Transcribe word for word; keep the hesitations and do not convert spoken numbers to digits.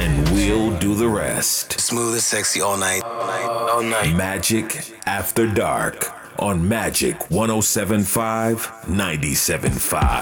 and we'll do the rest. Smooth and sexy all night. All night. All night. Magic After Dark on Magic one oh seven point five, ninety-seven point five.